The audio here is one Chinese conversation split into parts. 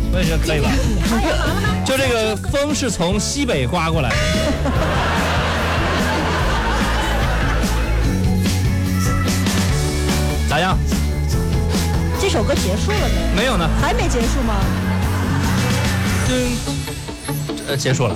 我也觉得可以吧。就这个风是从西北刮过来的。咋样？ 这首歌结束了没？ 没有呢。 还没结束吗？ 结束了。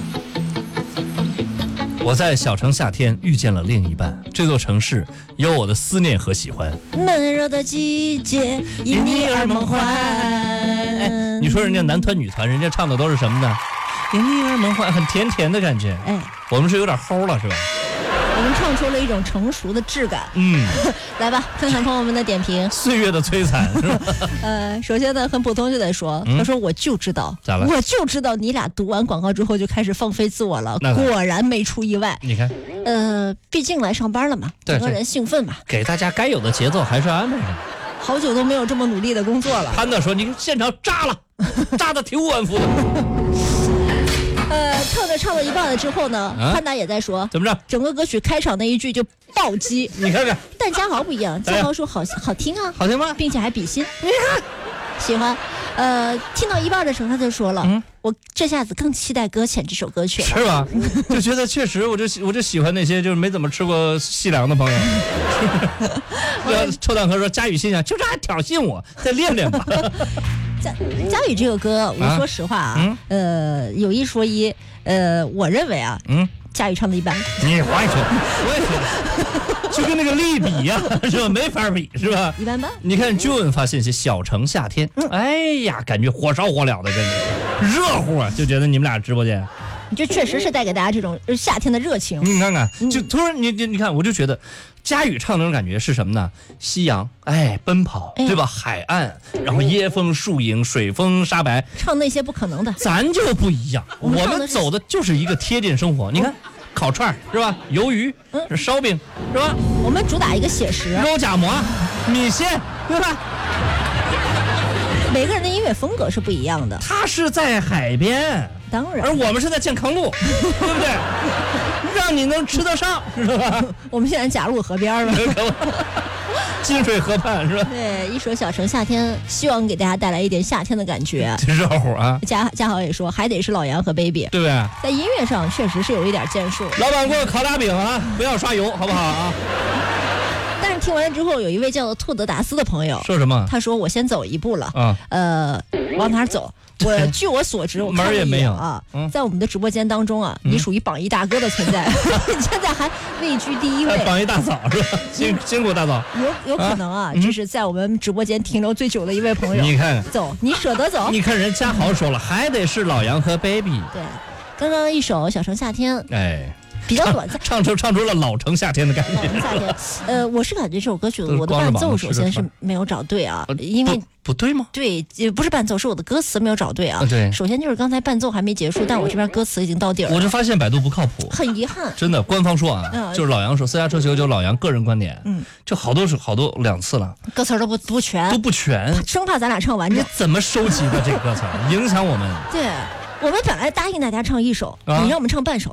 我在小城夏天遇见了另一半，这座城市有我的思念和喜欢。 闷热的季节，因你而梦幻。 哎，你说人家男团女团，人家唱的都是什么呢？因你而梦幻，很甜甜的感觉。 哎， 我们是有点齁了，是吧？ 我们唱出了一种成熟的质感。来吧，看看朋友们的点评。 岁月的摧残，是吧？ 首先呢，很普通就得说，他说我就知道， 咋了？ 我就知道你俩读完广告之后就开始放飞自我了，果然没出意外。 你看， 毕竟来上班了嘛，整个人兴奋嘛， 给大家该有的节奏还是安排上。 好久都没有这么努力的工作了。 潘德说：“你现场炸了，炸的体无完肤的。” 唱到一半了之后呢，潘达也在说怎么着？ 整个歌曲开场那一句就暴击。 你看看， 但嘉豪不一样，嘉豪说好听啊， 好听吗？ 并且还比心。你看，喜欢。听到一半的时候他就说了，我这下子更期待搁浅这首歌曲了， 是吧？就觉得确实，我就喜欢那些就是没怎么吃过细粮的朋友。臭蛋壳说：“佳宇心想，就这还挑衅我，再练练吧。” 佳宇这个歌，我说实话啊，有一说一，我认为啊，佳宇唱的一般。 你话一说，我也觉得，就跟那个利比呀，是吧？没法比，是吧？ 一般般。 你看 June 发信息，小城夏天，哎呀，感觉火烧火燎的，真是热乎啊！就觉得你们俩直播间， 这确实是带给大家这种夏天的热情。 你看看，就突然你看，我就觉得。佳宇唱那种感觉是什么呢？夕阳，哎，奔跑，对吧？海岸，然后椰风、树影、水风、沙白， 唱那些不可能的， 咱就不一样。我们走的就是一个贴近生活。你看，烤串是吧？鱿鱼，烧饼是吧？ 我们主打一个写实， 肉夹馍、米线，对吧？ 每个人的音乐风格是不一样的。 他是在海边， 当然， 而我们是在健康路，对不对？让你能吃得上，是吧？ 我们现在甲路河边了， 金水河畔是吧？ 对，一说小城夏天，希望给大家带来一点夏天的感觉。 热乎啊！ 嘉豪也说，还得是老杨和 baby， 对不对？ 在音乐上确实是有一点建树。 老板给我烤大饼啊，不要刷油，好不好啊？ 但是听完之后，有一位叫做兔德达斯的朋友说什么？ 他说：“我先走一步了。”往哪走？据我所知，我看了一眼啊，在我们的直播间当中啊，你属于榜一大哥的存在，你现在还位居第一位。 榜一大嫂是吧？辛苦大嫂。 有可能啊，这是在我们直播间停留最久的一位朋友。 你看看， 走，你舍得走？ 你看人嘉豪说了，还得是老杨和 baby。 对，刚刚一首《小城夏天》， 哎。 比较短暂， 唱出了老城夏天的感觉。 老城夏天，我是感觉这首歌曲我的伴奏首先是没有找对啊，因为不对吗？ 对，不是伴奏，是我的歌词没有找对啊。 对， 首先就是刚才伴奏还没结束，但我这边歌词已经到底了。 我就发现百度不靠谱， 很遗憾。 真的，官方说啊，就是老杨说私家车999老杨个人观点，就好多2次了， 歌词都不全，生怕咱俩唱完。 你怎么收集的这个歌词，影响我们？ 对。我们本来答应大家唱一首，你让我们唱半首，